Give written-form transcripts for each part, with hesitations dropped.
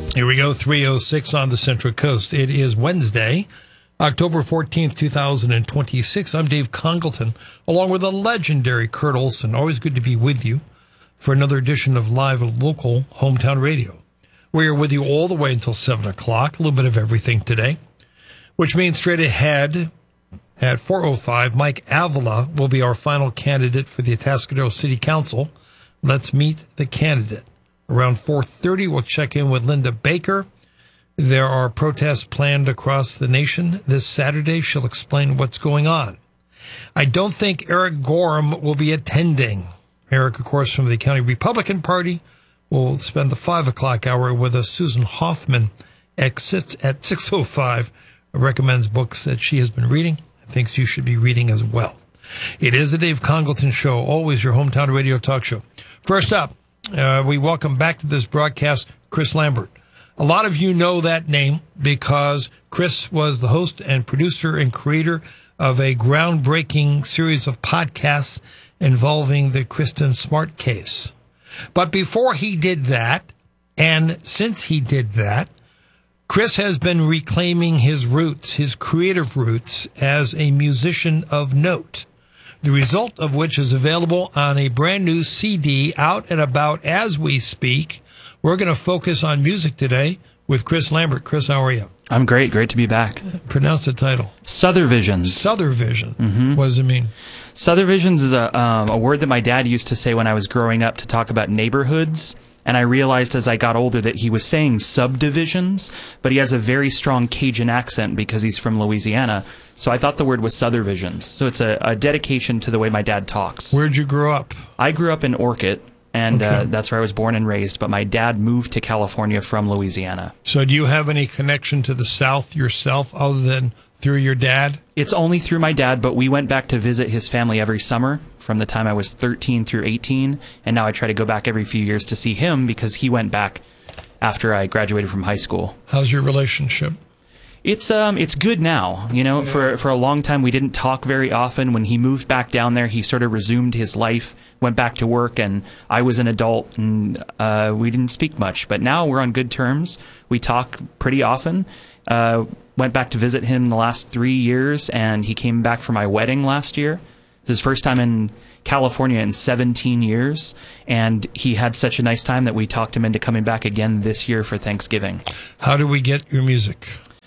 Here we go, 3:06 on the Central Coast. It is Wednesday, October 14th, 2026. I'm Dave Congleton, along with the legendary Kurt Olson. Always good to be with you for another edition of Live Local Hometown Radio. We are with you all the way until 7 o'clock, a little bit of everything today, which means straight ahead at 4:05, Mike Avila will be our final candidate for the Atascadero City Council. Let's meet the candidate. Around 4:30, we'll check in with Linda Baker. There are protests planned across the nation this Saturday. She'll explain what's going on. I don't think Eric Gorham will be attending. Eric, of course, from the County Republican Party, will spend the 5 o'clock hour with us. Susan Hoffman at 6:05 recommends books that she has been reading and thinks you should be reading as well. It is the Dave Congleton Show, always your hometown radio talk show. First up, we welcome back to this broadcast Chris Lambert. A lot of you know that name because Chris was the host and producer and creator of a groundbreaking series of podcasts involving the Kristen Smart case. But before he did that, and since he did that, Chris has been reclaiming his roots, his creative roots, as a musician of note. The result of which is available on a brand new CD out and about as we speak. We're going to focus on music today with Chris Lambert. Chris, how are you? I'm great. Great to be back. Pronounce the title. Southervisions. Southervision. Mm-hmm. What does it mean? Southervisions is a word that my dad used to say when I was growing up to talk about neighborhoods. And I realized as I got older that he was saying subdivisions, but he has a very strong Cajun accent because he's from Louisiana. So I thought the word was Southervisions. So it's a dedication to the way my dad talks. Where'd you grow up? I grew up in Orcutt, and Okay. that's where I was born and raised. But my dad moved to California from Louisiana. So do you have any connection to the South yourself other than through your dad? It's only through my dad, but we went back to visit his family every summer from the time I was 13 through 18, and now I try to go back every few years to see him because he went back after I graduated from high school. How's your relationship? It's good now. You know, for a long time we didn't talk very often. When he moved back down there, he sort of resumed his life, went back to work, and I was an adult, and we didn't speak much. But now we're on good terms. We talk pretty often. Went back to visit him the last 3 years, and he came back for my wedding last year. It was his first time in California in 17 years, and he had such a nice time that we talked him into coming back again this year for Thanksgiving. How do we get your music?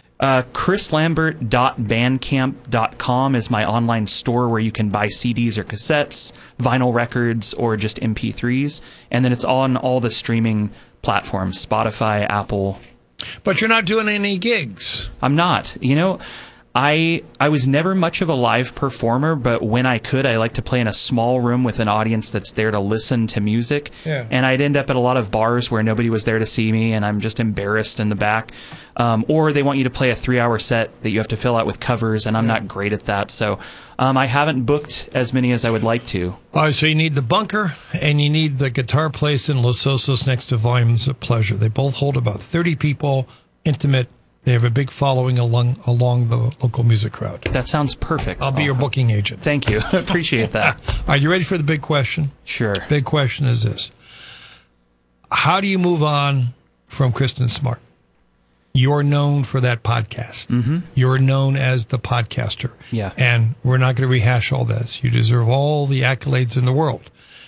ChrisLambert.bandcamp.com is my online store where you can buy CDs or cassettes, vinyl records, or just MP3s. And then it's on all the streaming platforms, Spotify, Apple. But you're not doing any gigs. I'm not. You know, I was never much of a live performer, but when I could, I like to play in a small room with an audience that's there to listen to music. Yeah. And I'd end up at a lot of bars where nobody was there to see me, and I'm just embarrassed in the back. Or they want you to play a 3-hour set that you have to fill out with covers, and I'm not great at that. So I haven't booked as many as I would like to. All right, so you need the bunker, and you need the guitar place in Los Osos next to Volumes of Pleasure. They both hold about 30 people, intimate. They have a big following along the local music crowd. That sounds perfect. I'll be your booking agent. Thank you. Appreciate that. Are you ready for the big question? Sure. Big question is this. How do you move on from Kristen Smart? You're known for that podcast. Mm-hmm. You're known as the podcaster. Yeah. And we're not going to rehash all this. You deserve all the accolades in the world.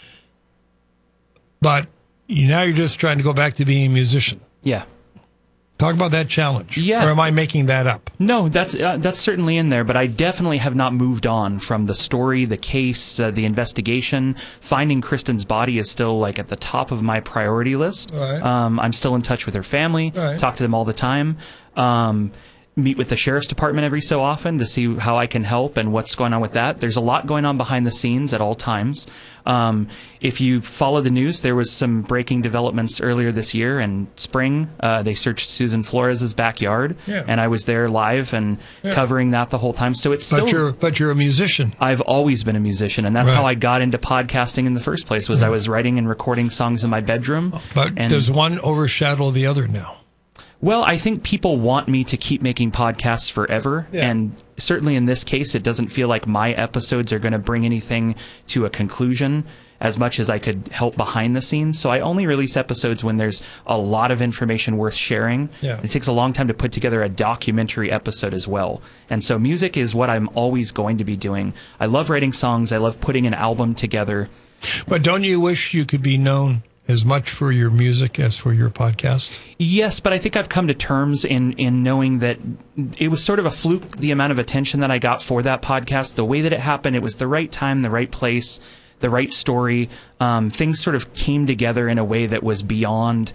But now you're just trying to go back to being a musician. Yeah. Talk about that challenge. Yeah. Or am I making that up? No, that's certainly in there, but I definitely have not moved on from the story, the case, the investigation. Finding Kristen's body is still like at the top of my priority list. Right. I'm still in touch with her family, Right. talk to them all the time. Meet with the sheriff's department every so often to see how I can help and what's going on with that. There's a lot going on behind the scenes at all times. If you follow the news, there was some breaking developments earlier this year in spring. They searched Susan Flores' backyard, and I was there live and covering that the whole time. So it's still. But you're a musician. I've always been a musician, and that's Right. how I got into podcasting in the first place. Was I was writing and recording songs in my bedroom. But does one overshadow the other now? Well, I think people want me to keep making podcasts forever, and certainly in this case, it doesn't feel like my episodes are going to bring anything to a conclusion. as much as I could help behind the scenes. So I only release episodes when there's a lot of information worth sharing. Yeah. It takes a long time to put together a documentary episode as well. And so music is what I'm always going to be doing. I love writing songs. I love putting an album together. But don't you wish you could be known as much for your music as for your podcast? Yes, but I think I've come to terms in knowing that it was sort of a fluke, the amount of attention that I got for that podcast. The way that it happened, it was the right time, the right place, the right story. Things sort of came together in a way that was beyond...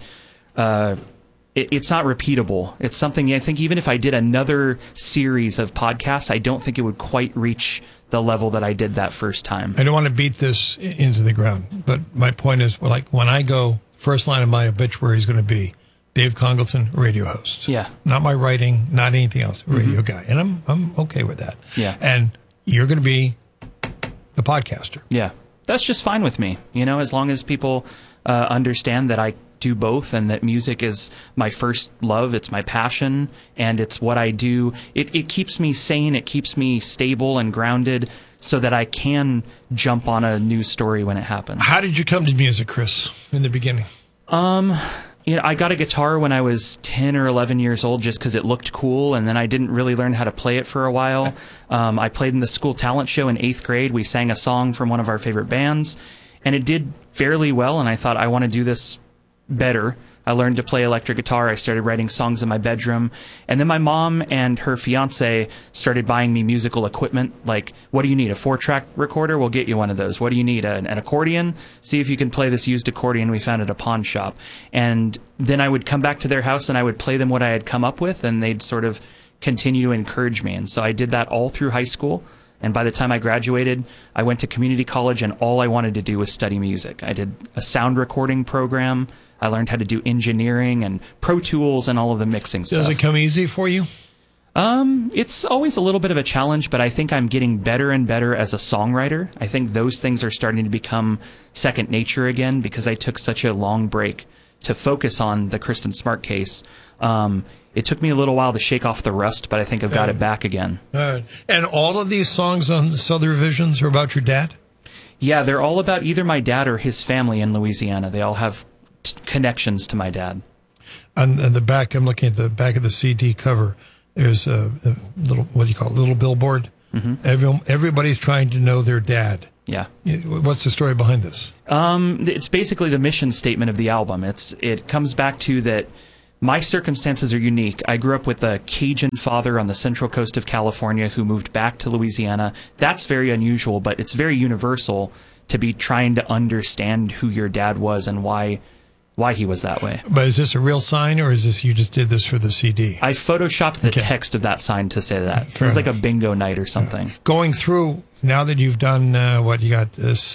It's not repeatable. It's something, I think, even if I did another series of podcasts, I don't think it would quite reach the level that I did that first time. I don't want to beat this into the ground, but my point is, like, when I go, first line of my obituary is going to be Dave Congleton, radio host. Yeah. Not my writing, not anything else, radio guy. And I'm okay with that. Yeah. And you're going to be the podcaster. Yeah. That's just fine with me, as long as people understand that I do both and that music is my first love, it's my passion, and it's what I do. It keeps me sane, it keeps me stable and grounded so that I can jump on a news story when it happens. How did you come to music, Chris, in the beginning? I got a guitar when I was 10 or 11 years old just because it looked cool, and then I didn't really learn how to play it for a while. I played in the school talent show in 8th grade. We sang a song from one of our favorite bands, and it did fairly well, and I thought, I want to do this better. I learned to play electric guitar. I started writing songs in my bedroom. And then my mom and her fiance started buying me musical equipment. Like, what do you need? A 4-track recorder? We'll get you one of those. What do you need? An accordion? See if you can play this used accordion we found at a pawn shop. And then I would come back to their house and I would play them what I had come up with, and they'd sort of continue to encourage me. And so I did that all through high school. And by the time I graduated, I went to community college, and all I wanted to do was study music. I did a sound recording program. I learned how to do engineering and Pro Tools and all of the mixing stuff. Does it come easy for you? It's always a little bit of a challenge, but I think I'm getting better and better as a songwriter. I think those things are starting to become second nature again because I took such a long break to focus on the Kristen Smart case. It took me a little while to shake off the rust, but I think I've got it back again. And all of these songs on Southern Visions are about your dad? Yeah, they're all about either my dad or his family in Louisiana. They all have connections to my dad. On the back, I'm looking at the back of the CD cover. There's a little, what do you call it, little billboard. Mm-hmm. Everybody's trying to know their dad. Yeah. What's the story behind this? It's basically the mission statement of the album. It comes back to that my circumstances are unique. I grew up with a Cajun father on the central coast of California who moved back to Louisiana. That's very unusual, but it's very universal to be trying to understand who your dad was and why he was that way. But is this a real sign, or is this you just did this for the CD? I photoshopped the text of that sign to say that. It was like a bingo night or something. Going through, now that you've done, you got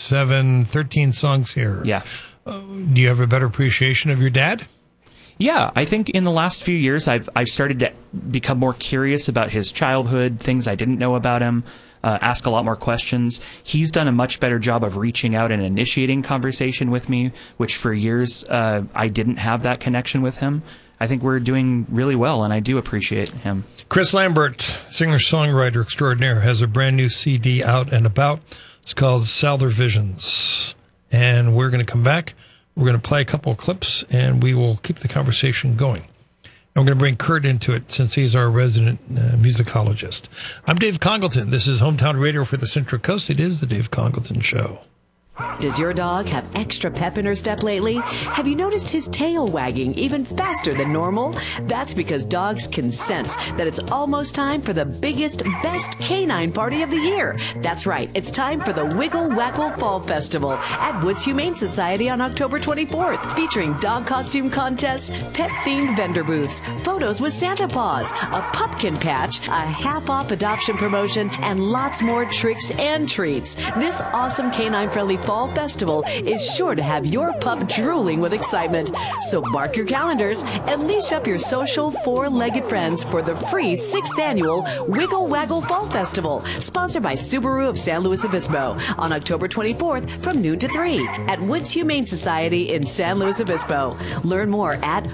13 songs here. Yeah. Do you have a better appreciation of your dad? Yeah, I think in the last few years, I've started to become more curious about his childhood, things I didn't know about him, ask a lot more questions. He's done a much better job of reaching out and initiating conversation with me, which for years I didn't have that connection with him. I think we're doing really well, and I do appreciate him. Chris Lambert, singer-songwriter extraordinaire, has a brand new CD out and about. It's called Southern Visions. And we're going to come back. We're going to play a couple of clips, and we will keep the conversation going. And we're going to bring Kurt into it since he's our resident musicologist. I'm Dave Congleton. This is Hometown Radio for the Central Coast. It is the Dave Congleton Show. Does your dog have extra pep in her step lately? Have you noticed his tail wagging even faster than normal? That's because dogs can sense that it's almost time for the biggest, best canine party of the year. That's right. It's time for the Wiggle Waggle Fall Festival at Woods Humane Society on October 24th, featuring dog costume contests, pet-themed vendor booths, photos with Santa Paws, a pumpkin patch, a half-off adoption promotion, and lots more tricks and treats. This awesome canine-friendly Fall Festival is sure to have your pup drooling with excitement. So mark your calendars and leash up your social four-legged friends for the free 6th annual Wiggle Waggle Fall Festival, sponsored by Subaru of San Luis Obispo, on October 24th from noon to 3 at Woods Humane Society in San Luis Obispo. Learn more at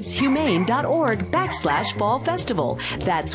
woodshumane.org/Fall Festival. That's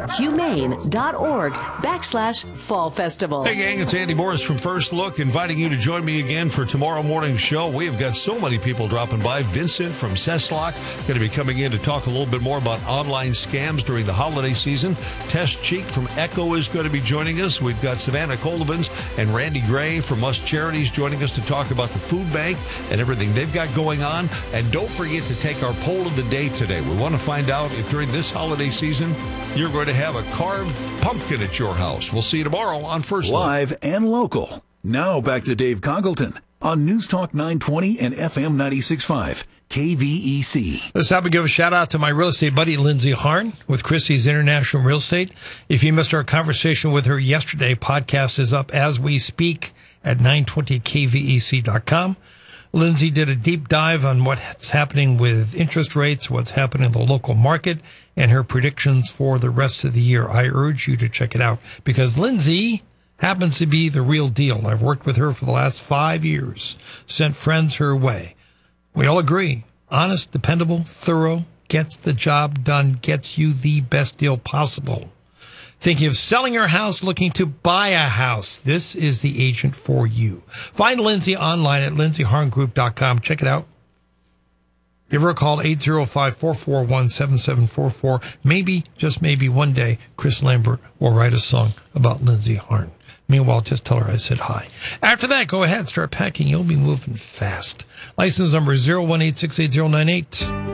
woodshumane.org/Fall Festival. Hey gang, it's Andy Morris from First Look, inviting you to join me again for tomorrow morning's show. We have got so many people dropping by. Vincent from Cesslock going to be coming in to talk a little bit more about online scams during the holiday season. Tess Cheek from Echo is going to be joining us. We've got Savannah Koldovins and Randy Gray from Us Charities joining us to talk about the food bank and everything they've got going on. And don't forget to take our poll of the day today. We want to find out if during this holiday season you're going to have a carved pumpkin at your house. We'll see you tomorrow on First Live and local. Now back to Dave Congleton on News Talk 920 and FM 96.5 KVEC. Let's have to give a shout out to my real estate buddy, Lindsay Harn with Christie's International Real Estate. If you missed our conversation with her yesterday, podcast is up as we speak at 920kvec.com. Lindsay did a deep dive on what's happening with interest rates, what's happening in the local market, and her predictions for the rest of the year. I urge you to check it out because Lindsay happens to be the real deal. I've worked with her for the last 5 years, sent friends her way. We all agree. Honest, dependable, thorough, gets the job done, gets you the best deal possible. Thinking of selling your house, looking to buy a house, this is the agent for you. Find Lindsay online at lindsayharngroup.com. Check it out. Give her a call, 805-441-7744. Maybe, just maybe, one day, Chris Lambert will write a song about Lindsay Harn. Meanwhile, just tell her I said hi. After that, go ahead, start packing. You'll be moving fast. License number 018688098.